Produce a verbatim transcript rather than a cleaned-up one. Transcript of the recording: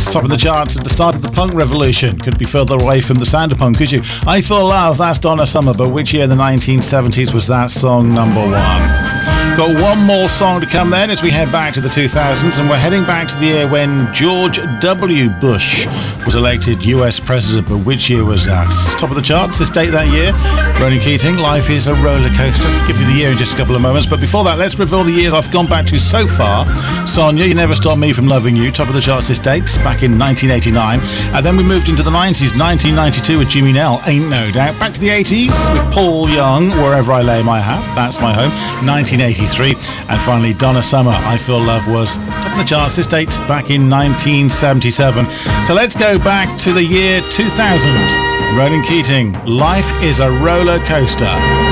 Top of the charts at the start of the punk revolution. Could be further away from the sound of punk, could you? I Feel Love, that's Donna Summer, but which year in the nineteen seventies was that song number one? Got one more song to come then as we head back to the two thousands, and we're heading back to the year when George W. Bush was elected U S President, but which year was that? Top of the charts, this date that year. Ronan Keating, Life is a Roller Coaster. I'll give you the year in just a couple of moments, but before that, let's reveal the years I've gone back to so far. Sonia, You Never Stop Me From Loving You, top of the charts this date, back in nineteen eighty-nine. And then we moved into the nineties, nineteen ninety-two with Jimmy Nell, Ain't No Doubt. Back to the eighties with Paul Young, Wherever I Lay My Hat, That's My Home, nineteen eighty-three. And finally, Donna Summer, I Feel Love, was top of the charts this date, back in nineteen seventy-seven. So let's go back to the year two thousand. Ronan Keating, Life is a Roller Coaster.